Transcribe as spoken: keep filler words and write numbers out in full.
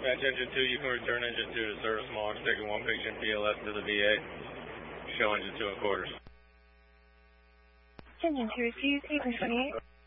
Match engine two, you can return engine two to service Mohawk, taking one patient P L S to the V A. Show engine two and quarters. Engine two, refuse, eight twenty-eight.